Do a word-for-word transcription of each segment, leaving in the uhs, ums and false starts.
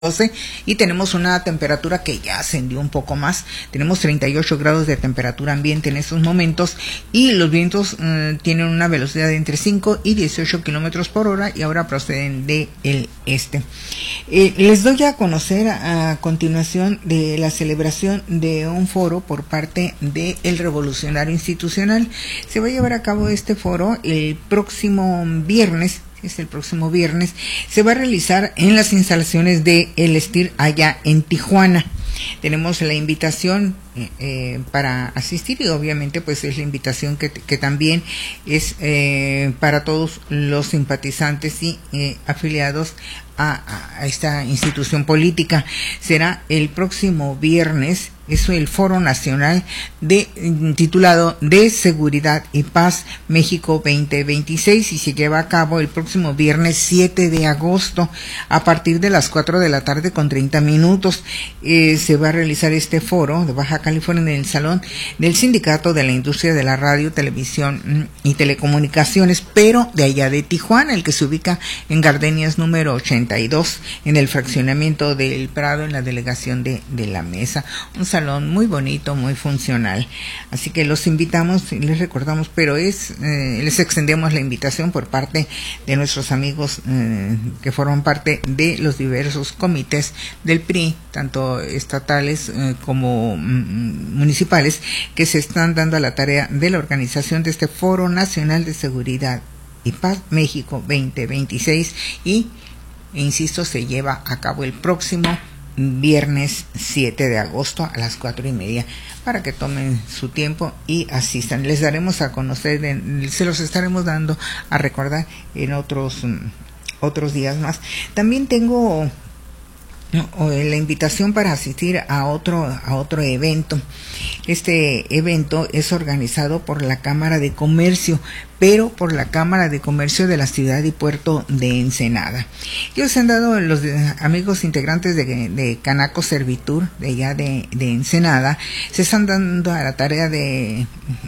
doce y tenemos una temperatura que ya ascendió un poco más. Tenemos treinta y ocho grados de temperatura ambiente en estos momentos y los vientos eh, tienen una velocidad de entre cinco y dieciocho kilómetros por hora y ahora proceden del este. Eh, les doy a conocer a, a continuación de la celebración de un foro por parte del Revolucionario Institucional. Se va a llevar a cabo este foro el próximo viernes. Es el próximo viernes, se va a realizar en las instalaciones de El Estir allá en Tijuana. Tenemos la invitación eh, para asistir y obviamente pues es la invitación que, que también es eh, para todos los simpatizantes y eh, afiliados a, a esta institución política. Será el próximo viernes, es el Foro Nacional de titulado de Seguridad y Paz México veinte veintiséis y se lleva a cabo el próximo viernes siete de agosto a partir de las cuatro de la tarde con treinta minutos. Eh, se va a realizar este foro de Baja California en el Salón del Sindicato de la Industria de la Radio, Televisión y Telecomunicaciones, pero de allá de Tijuana, el que se ubica en Gardenias número ochenta y dos, en el fraccionamiento del Prado, en la delegación de, de la Mesa. Un salón muy bonito, muy funcional. Así que los invitamos y les recordamos, pero es eh, les extendemos la invitación por parte de nuestros amigos eh, que forman parte de los diversos comités del P R I, tanto estatales eh, como mm, municipales, que se están dando a la tarea de la organización de este Foro Nacional de Seguridad y Paz México veinte veintiséis y, insisto, se lleva a cabo el próximo viernes siete de agosto a las cuatro y media para que tomen su tiempo y asistan. Les daremos a conocer, en, se los estaremos dando a recordar en otros otros días más. También tengo la invitación para asistir a otro a otro evento. Este evento es organizado por la Cámara de Comercio, pero por la Cámara de Comercio de la Ciudad y Puerto de Ensenada. Ellos han dado, los amigos integrantes de, de Canaco Servitur, de allá de, de Ensenada, se están dando a la tarea de,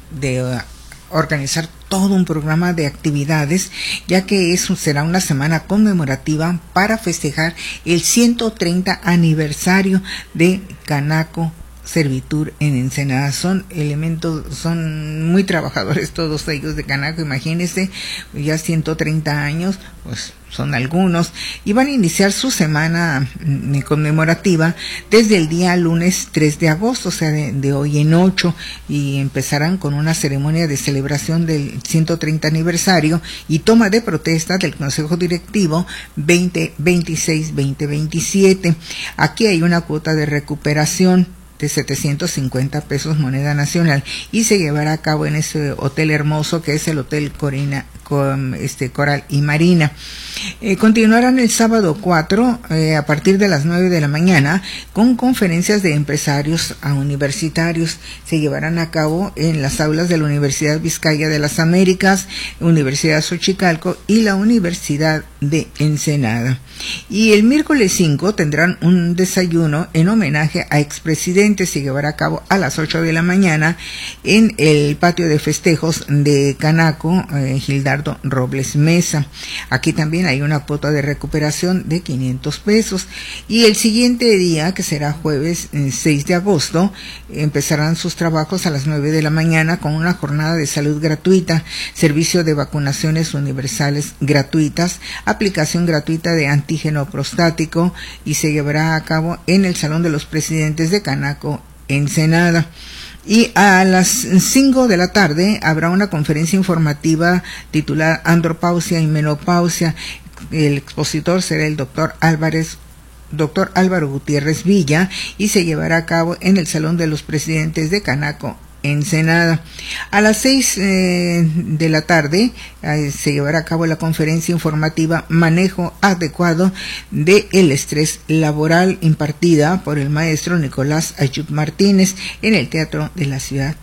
de organizar todo un programa de actividades, ya que eso será una semana conmemorativa para festejar el ciento treinta aniversario de Canaco Servitur en Ensenada. Son elementos, son muy trabajadores todos ellos de Canaco, imagínense, ya ciento treinta años, pues son algunos, y van a iniciar su semana conmemorativa desde el día lunes tres de agosto, o sea, de, de hoy en ocho, y empezarán con una ceremonia de celebración del ciento treinta aniversario y toma de protesta del Consejo Directivo veinte veintiséis veinte veintisiete. Aquí hay una cuota de recuperación de setecientos cincuenta pesos moneda nacional y se llevará a cabo en ese hotel hermoso que es el Hotel Corina, con este Coral y Marina. Eh, continuarán el sábado cuatro eh, a partir de las nueve de la mañana con conferencias de empresarios a universitarios. Se llevarán a cabo en las aulas de la Universidad Vizcaya de las Américas, Universidad Xochicalco y la Universidad de Ensenada. Y el miércoles cinco tendrán un desayuno en homenaje a expresidentes. Se llevará a cabo a las ocho de la mañana en el patio de festejos de Canaco, eh, Gildardo Robles Mesa. Aquí también hay una cuota de recuperación de quinientos pesos. Y el siguiente día, que será jueves eh, seis de agosto, empezarán sus trabajos a las nueve de la mañana con una jornada de salud gratuita, servicio de vacunaciones universales gratuitas, aplicación gratuita de antígeno prostático, y se llevará a cabo en el Salón de los Presidentes de Canaco, Ensenada. Y a las cinco de la tarde habrá una conferencia informativa titulada Andropausia y Menopausia. El expositor será el doctor Álvarez doctor Álvaro Gutiérrez Villa y se llevará a cabo en el Salón de los Presidentes de Canaco, Ensenada. A las seis eh, de la tarde eh, se llevará a cabo la conferencia informativa Manejo Adecuado de el Estrés Laboral, impartida por el maestro Nicolás Ayub Martínez en el Teatro de la Ciudad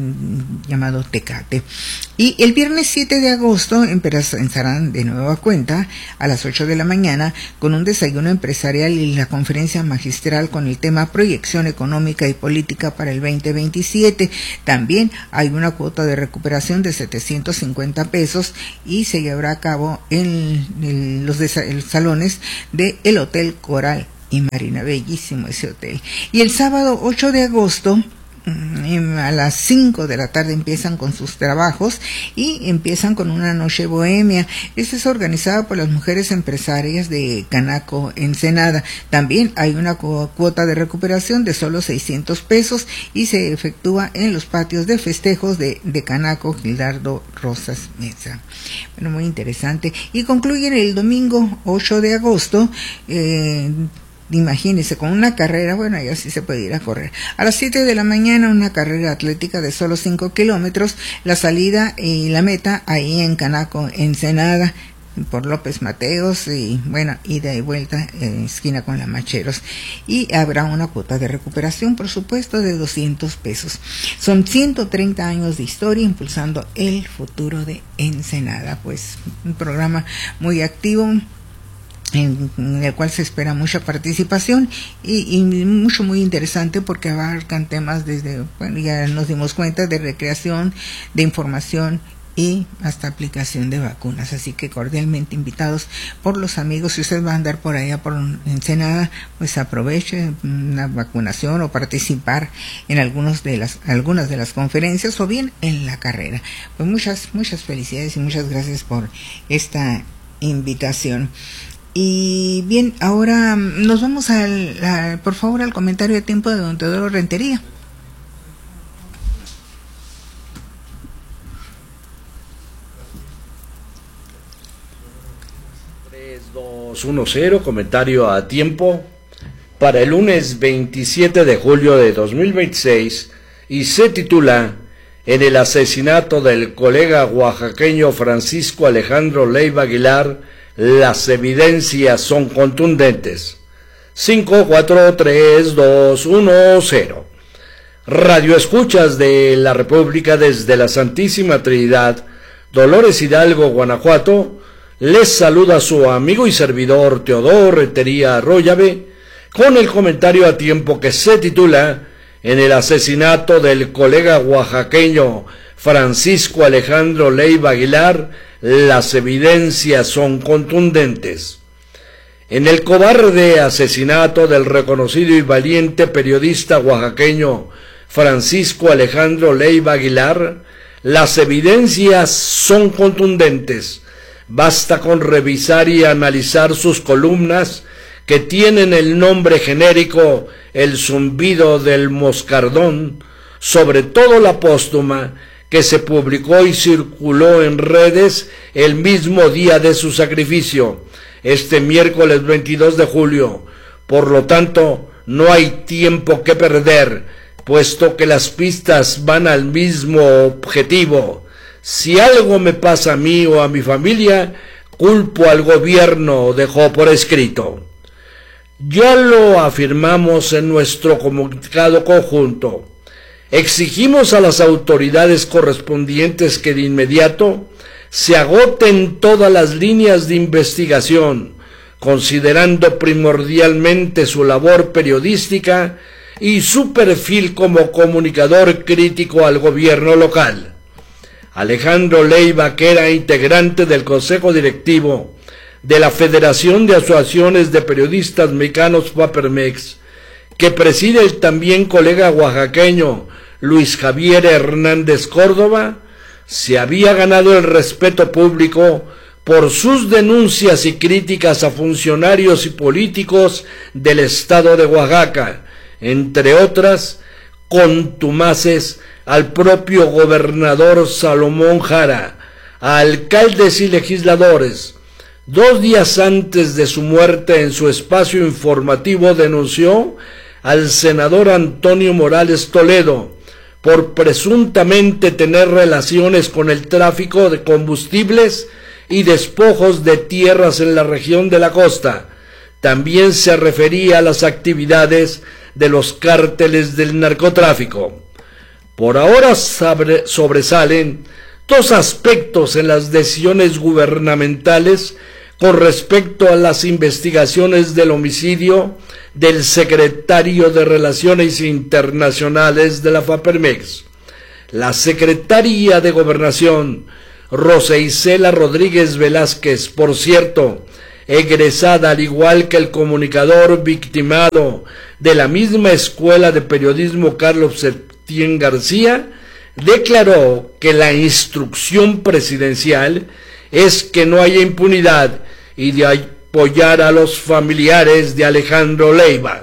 En, llamado Tecate. Y el viernes siete de agosto empezarán de nueva cuenta a las ocho de la mañana con un desayuno empresarial y la conferencia magistral con el tema Proyección Económica y Política para el veinte veintisiete. También hay una cuota de recuperación de setecientos cincuenta pesos y se llevará a cabo en el, los, los salones del Hotel Coral y Marina, bellísimo ese hotel. Y el sábado ocho de agosto, a las cinco de la tarde empiezan con sus trabajos y empiezan con una noche bohemia. Esta es organizada por las mujeres empresarias de Canaco, Ensenada. También hay una cuota de recuperación de solo seiscientos pesos y se efectúa en los patios de festejos de, de Canaco, Gildardo Rosas Mesa. Bueno, muy interesante. Y concluyen el domingo ocho de agosto, eh, imagínense, con una carrera, bueno, ya sí se puede ir a correr. A las siete de la mañana, una carrera atlética de solo cinco kilómetros, la salida y la meta ahí en Canaco, Ensenada, por López Mateos, y bueno, ida y vuelta, eh, esquina con la Macheros. Y habrá una cuota de recuperación, por supuesto, de doscientos pesos. Son ciento treinta años de historia impulsando el futuro de Ensenada. Pues un programa muy activo, en el cual se espera mucha participación y, y mucho muy interesante, porque abarcan temas desde, bueno, ya nos dimos cuenta, de recreación, de información y hasta aplicación de vacunas. Así que cordialmente invitados por los amigos. Si usted va a andar por allá por Ensenada, pues aproveche una vacunación o participar en algunos de las algunas de las conferencias o bien en la carrera. Pues muchas muchas felicidades y muchas gracias por esta invitación. Y bien, ahora nos vamos al, a, por favor, al comentario de tiempo de don Teodoro Rentería. tres, dos, uno, cero, comentario a tiempo para el lunes veintisiete de julio de dos mil veintiséis, y se titula: en el asesinato del colega oaxaqueño Francisco Alejandro Leiva Aguilar, las evidencias son contundentes. cinco, cuatro, tres, dos, uno, cero. Radio Escuchas de la República desde la Santísima Trinidad, Dolores Hidalgo, Guanajuato, les saluda su amigo y servidor Teodoro Rentería Arroyave con el comentario a tiempo que se titula: en el asesinato del colega oaxaqueño Francisco Alejandro Leiva Aguilar, las evidencias son contundentes. En el cobarde asesinato del reconocido y valiente periodista oaxaqueño Francisco Alejandro Leiva Aguilar, las evidencias son contundentes. Basta con revisar y analizar sus columnas, que tienen el nombre genérico El zumbido del moscardón, sobre todo la póstuma, que se publicó y circuló en redes el mismo día de su sacrificio, este miércoles veintidós de julio. Por lo tanto, no hay tiempo que perder, puesto que las pistas van al mismo objetivo. Si algo me pasa a mí o a mi familia, culpo al gobierno, dejó por escrito. Ya lo afirmamos en nuestro comunicado conjunto. Exigimos a las autoridades correspondientes que de inmediato se agoten todas las líneas de investigación, considerando primordialmente su labor periodística y su perfil como comunicador crítico al gobierno local. Alejandro Leiva, que era integrante del Consejo Directivo de la Federación de Asociaciones de Periodistas Mexicanos FAPERMEX, que preside el también colega oaxaqueño Luis Javier Hernández Córdoba, se había ganado el respeto público por sus denuncias y críticas a funcionarios y políticos del estado de Oaxaca, entre otras contumaces al propio gobernador Salomón Jara, a alcaldes y legisladores. Dos días antes de su muerte, en su espacio informativo denunció al senador Antonio Morales Toledo por presuntamente tener relaciones con el tráfico de combustibles y despojos de tierras en la región de la costa. También se refería a las actividades de los cárteles del narcotráfico. Por ahora sobre, sobresalen dos aspectos en las decisiones gubernamentales con respecto a las investigaciones del homicidio del secretario de Relaciones Internacionales de la FAPERMEX. La secretaria de Gobernación, Rosa Isela Rodríguez Velázquez, por cierto, egresada al igual que el comunicador victimado de la misma escuela de periodismo Carlos Septién García, declaró que la instrucción presidencial es que no haya impunidad y de apoyar a los familiares de Alejandro Leiva.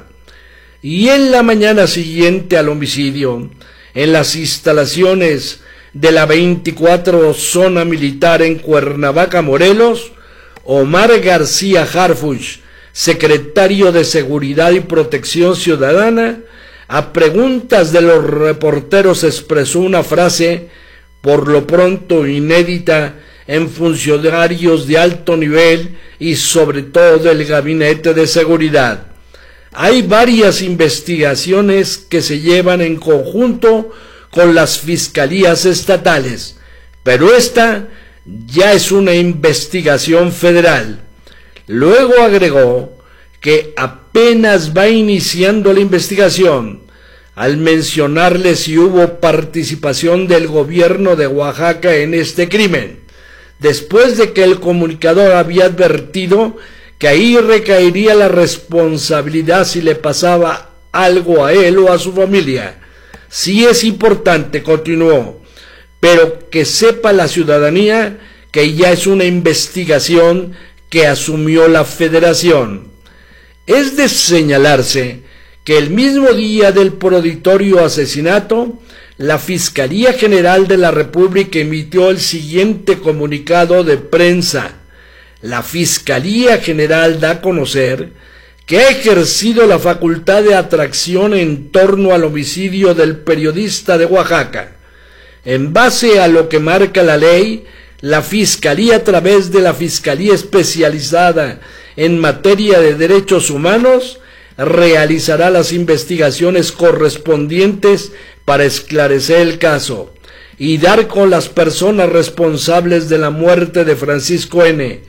Y en la mañana siguiente al homicidio, en las instalaciones de la veinticuatro Zona Militar en Cuernavaca, Morelos, Omar García Harfuch, secretario de Seguridad y Protección Ciudadana, a preguntas de los reporteros expresó una frase, por lo pronto inédita, en funcionarios de alto nivel y sobre todo del Gabinete de Seguridad. Hay varias investigaciones que se llevan en conjunto con las fiscalías estatales, pero esta ya es una investigación federal. Luego agregó que apenas va iniciando la investigación, al mencionarle si hubo participación del gobierno de Oaxaca en este crimen, después de que el comunicador había advertido que ahí recaería la responsabilidad si le pasaba algo a él o a su familia. Sí es importante, continuó, pero que sepa la ciudadanía que ya es una investigación que asumió la Federación. Es de señalarse que el mismo día del proditorio asesinato, la Fiscalía General de la República emitió el siguiente comunicado de prensa. La Fiscalía General da a conocer que ha ejercido la facultad de atracción en torno al homicidio del periodista de Oaxaca. En base a lo que marca la ley, la Fiscalía, a través de la Fiscalía Especializada en Materia de Derechos Humanos, realizará las investigaciones correspondientes para esclarecer el caso y dar con las personas responsables de la muerte de Francisco N.,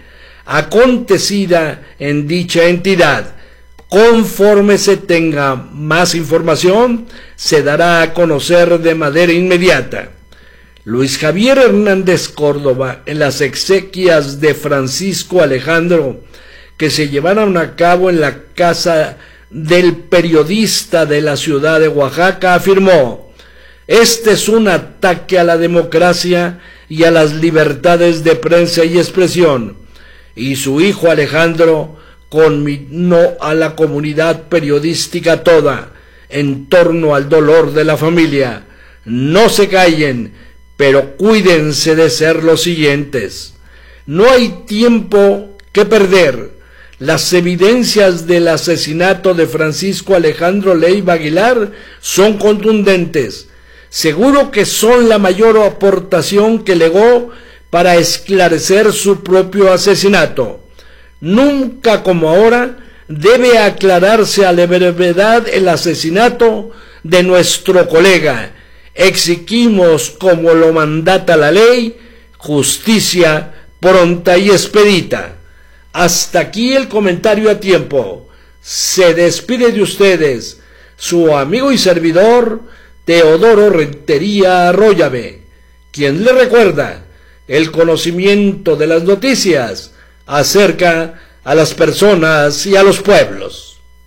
acontecida en dicha entidad. Conforme se tenga más información, se dará a conocer de manera inmediata. Luis Javier Hernández Córdoba, en las exequias de Francisco Alejandro, que se llevaron a cabo en la casa del periodista de la ciudad de Oaxaca, afirmó: este es un ataque a la democracia y a las libertades de prensa y expresión, y su hijo Alejandro conminó a la comunidad periodística toda en torno al dolor de la familia. No se callen, pero cuídense de ser los siguientes. No hay tiempo que perder. Las evidencias del asesinato de Francisco Alejandro Leiva Aguilar son contundentes. Seguro que son la mayor aportación que legó para esclarecer su propio asesinato. Nunca como ahora debe aclararse a la brevedad el asesinato de nuestro colega. Exigimos, como lo mandata la ley, justicia pronta y expedita. Hasta aquí el comentario a tiempo. Se despide de ustedes su amigo y servidor Teodoro Rentería Arroyave, quien le recuerda: el conocimiento de las noticias acerca a las personas y a los pueblos.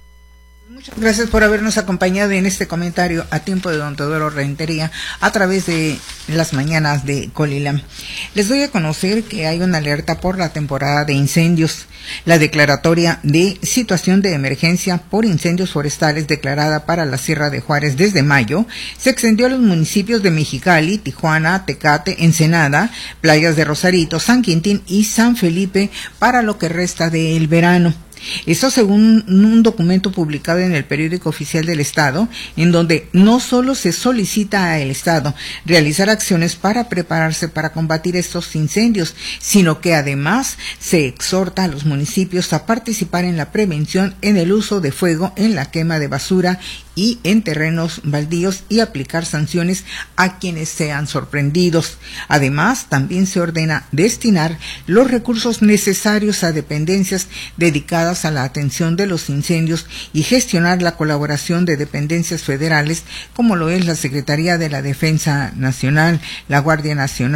Muchas gracias por habernos acompañado en este comentario a tiempo de don Teodoro Rentería a través de las mañanas de Colilam. Les doy a conocer que hay una alerta por la temporada de incendios. La declaratoria de situación de emergencia por incendios forestales declarada para la Sierra de Juárez desde mayo se extendió a los municipios de Mexicali, Tijuana, Tecate, Ensenada, Playas de Rosarito, San Quintín y San Felipe para lo que resta del verano. Esto según un documento publicado en el Periódico Oficial del Estado, en donde no solo se solicita al Estado realizar acciones para prepararse para combatir estos incendios, sino que además se exhorta a los municipios a participar en la prevención en el uso de fuego, en la quema de basura y en terrenos baldíos y aplicar sanciones a quienes sean sorprendidos. Además, también se ordena destinar los recursos necesarios a dependencias dedicadas a la atención de los incendios y gestionar la colaboración de dependencias federales como lo es la Secretaría de la Defensa Nacional, la Guardia Nacional,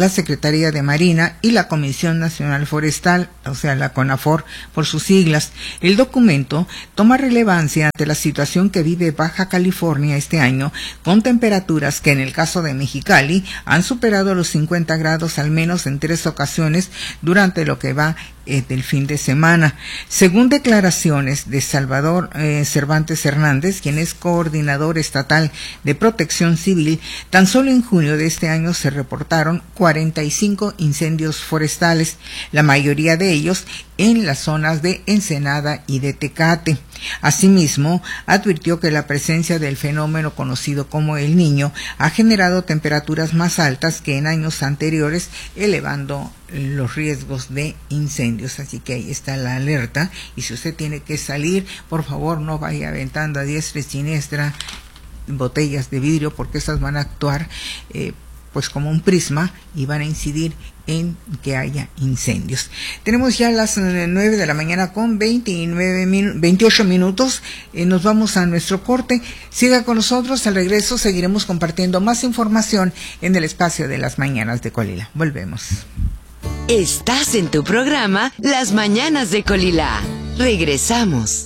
la Secretaría de Marina y la Comisión Nacional Forestal, o sea, la CONAFOR por sus siglas. El documento toma relevancia ante la situación que vive Baja California este año, con temperaturas que en el caso de Mexicali han superado los cincuenta grados al menos en tres ocasiones durante lo que va eh, del fin de semana. Según declaraciones de Salvador eh, Cervantes Hernández, quien es coordinador estatal de Protección Civil, tan solo en junio de este año se reportaron cuarenta y cinco incendios forestales, la mayoría de ellos en las zonas de Ensenada y de Tecate. Asimismo, advirtió que la presencia del fenómeno conocido como El Niño ha generado temperaturas más altas que en años anteriores, elevando los riesgos de incendios. Así que ahí está la alerta, y si usted tiene que salir, por favor no vaya aventando a diestra y siniestra botellas de vidrio, porque esas van a actuar eh, pues como un prisma y van a incidir en que haya incendios. Tenemos ya las nueve de la mañana con veintinueve min, veintiocho minutos. Eh, nos vamos a nuestro corte. Siga con nosotros. Al regreso seguiremos compartiendo más información en el espacio de las mañanas de Colila. Volvemos. Estás en tu programa Las Mañanas de Colila. Regresamos.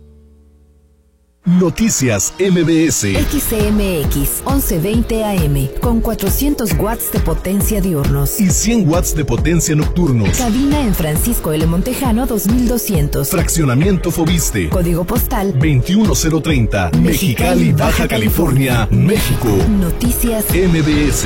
Noticias M B S. X C M X once veinte A M con cuatrocientos watts de potencia diurnos y cien watts de potencia nocturnos. Cabina en Francisco L. Montejano dos mil doscientos. Fraccionamiento Fobiste. Código postal veintiuno cero treinta. Mexicali, Baja California, México. Noticias M B S.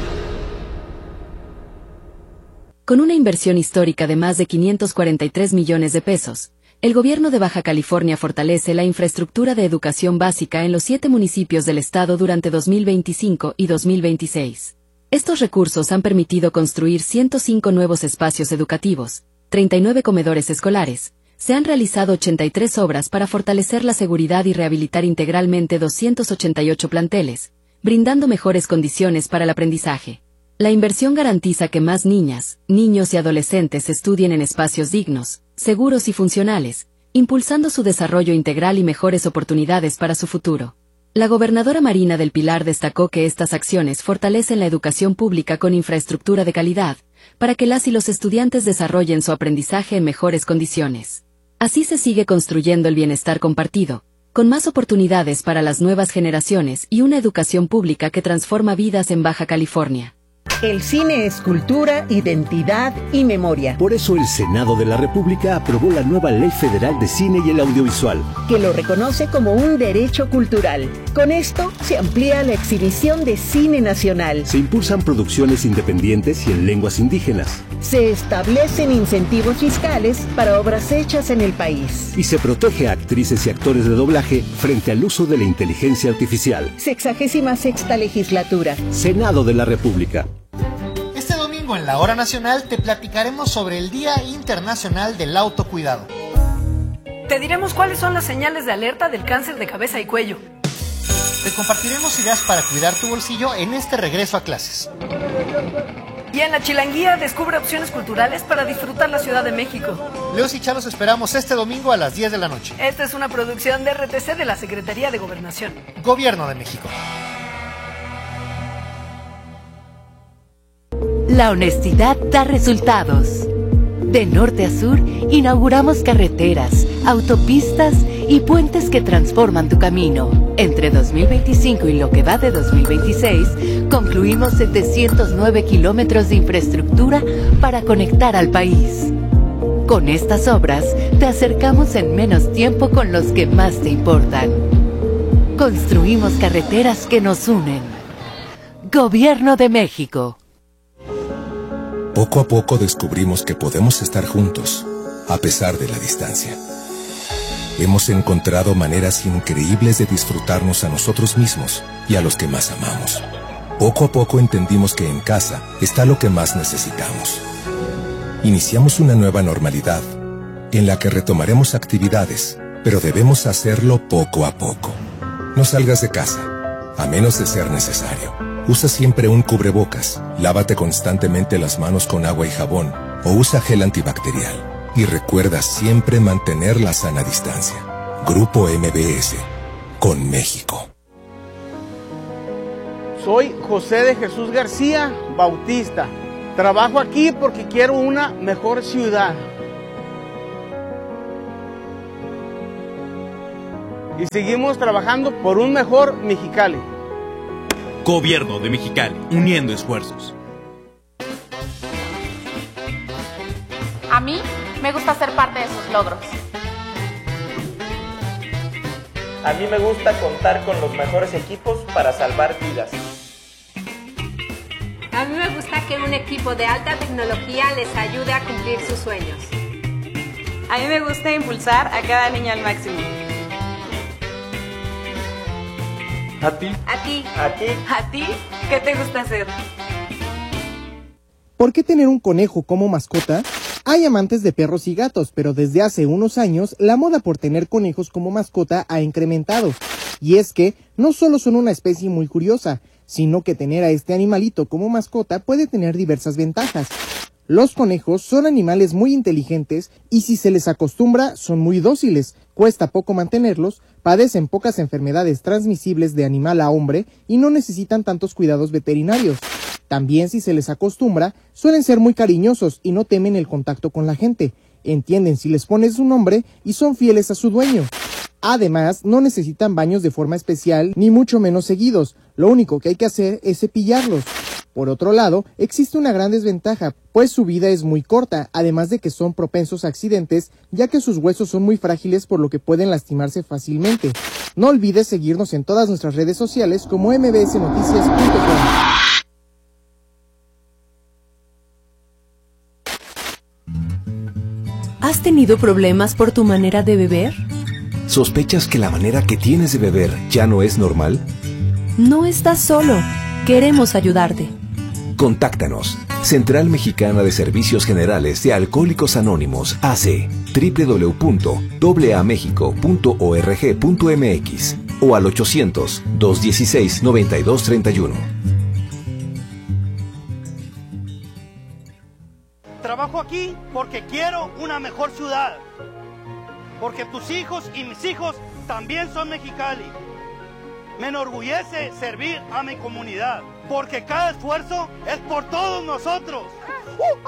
Con una inversión histórica de más de quinientos cuarenta y tres millones de pesos, el gobierno de Baja California fortalece la infraestructura de educación básica en los siete municipios del estado durante dos mil veinticinco y dos mil veintiséis. Estos recursos han permitido construir ciento cinco nuevos espacios educativos, treinta y nueve comedores escolares, se han realizado ochenta y tres obras para fortalecer la seguridad y rehabilitar integralmente doscientos ochenta y ocho planteles, brindando mejores condiciones para el aprendizaje. La inversión garantiza que más niñas, niños y adolescentes estudien en espacios dignos, seguros y funcionales, impulsando su desarrollo integral y mejores oportunidades para su futuro. La gobernadora Marina del Pilar destacó que estas acciones fortalecen la educación pública con infraestructura de calidad, para que las y los estudiantes desarrollen su aprendizaje en mejores condiciones. Así se sigue construyendo el bienestar compartido, con más oportunidades para las nuevas generaciones y una educación pública que transforma vidas en Baja California. El cine es cultura, identidad y memoria. Por eso el Senado de la República aprobó la nueva Ley Federal de Cine y el Audiovisual, que lo reconoce como un derecho cultural. Con esto se amplía la exhibición de cine nacional. Se impulsan producciones independientes y en lenguas indígenas. Se establecen incentivos fiscales para obras hechas en el país. Y se protege a actrices y actores de doblaje frente al uso de la inteligencia artificial. Sexagésima sexta legislatura. Senado de la República. Este domingo en la Hora Nacional te platicaremos sobre el Día Internacional del Autocuidado. Te diremos cuáles son las señales de alerta del cáncer de cabeza y cuello. Te compartiremos ideas para cuidar tu bolsillo en este regreso a clases. Y en la Chilanguía descubre opciones culturales para disfrutar la Ciudad de México. Leos y Chalos esperamos este domingo a las diez de la noche. Esta es una producción de R T C de la Secretaría de Gobernación. Gobierno de México. La honestidad da resultados. De norte a sur, inauguramos carreteras, autopistas y puentes que transforman tu camino. Entre dos mil veinticinco y lo que va de dos mil veintiséis, concluimos setecientos nueve kilómetros de infraestructura para conectar al país. Con estas obras, te acercamos en menos tiempo con los que más te importan. Construimos carreteras que nos unen. Gobierno de México. Poco a poco descubrimos que podemos estar juntos, a pesar de la distancia. Hemos encontrado maneras increíbles de disfrutarnos a nosotros mismos y a los que más amamos. Poco a poco entendimos que en casa está lo que más necesitamos. Iniciamos una nueva normalidad, en la que retomaremos actividades, pero debemos hacerlo poco a poco. No salgas de casa, a menos de ser necesario. Usa siempre un cubrebocas, lávate constantemente las manos con agua y jabón, o usa gel antibacterial. Y recuerda siempre mantener la sana distancia. Grupo M B S, con México. Soy José de Jesús García Bautista, Trabajo aquí porque quiero una mejor ciudad. Y seguimos trabajando por un mejor Mexicali. Gobierno de Mexicali, uniendo esfuerzos. A mí me gusta ser parte de sus logros. A mí me gusta contar con los mejores equipos para salvar vidas. A mí me gusta que un equipo de alta tecnología les ayude a cumplir sus sueños. A mí me gusta impulsar a cada niño al máximo. ¿A ti? ¿A ti? ¿A ti? ¿A ti? ¿Qué te gusta hacer? ¿Por qué tener un conejo como mascota? Hay amantes de perros y gatos, pero desde hace unos años la moda por tener conejos como mascota ha incrementado. Y es que no solo son una especie muy curiosa, sino que tener a este animalito como mascota puede tener diversas ventajas. Los conejos son animales muy inteligentes y si se les acostumbra son muy dóciles, cuesta poco mantenerlos, padecen pocas enfermedades transmisibles de animal a hombre y no necesitan tantos cuidados veterinarios. También si se les acostumbra, suelen ser muy cariñosos y no temen el contacto con la gente, entienden si les pones un nombre y son fieles a su dueño. Además, no necesitan baños de forma especial ni mucho menos seguidos, lo único que hay que hacer es cepillarlos. Por otro lado, existe una gran desventaja, pues su vida es muy corta, además de que son propensos a accidentes, ya que sus huesos son muy frágiles por lo que pueden lastimarse fácilmente. No olvides seguirnos en todas nuestras redes sociales como m b s noticias punto com. ¿Has tenido problemas por tu manera de beber? ¿Sospechas que la manera que tienes de beber ya no es normal? No estás solo. Queremos ayudarte. Contáctanos. Central Mexicana de Servicios Generales de Alcohólicos Anónimos, A C, w w w punto a mexico punto org punto m x o al ochocientos, dos dieciséis, noventa y dos treinta y uno. Trabajo aquí porque quiero una mejor ciudad. Porque tus hijos y mis hijos también son Mexicali. Me enorgullece servir a mi comunidad, porque cada esfuerzo es por todos nosotros.